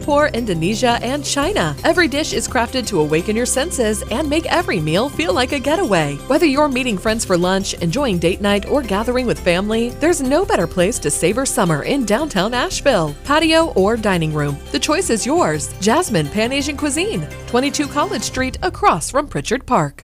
Singapore, Indonesia, and China. Every dish is crafted to awaken your senses and make every meal feel like a getaway. Whether you're meeting friends for lunch, enjoying date night, or gathering with family, there's no better place to savor summer in downtown Asheville. Patio or dining room, the choice is yours. Jasmine Pan Asian Cuisine, 22 College Street, across from Pritchard Park.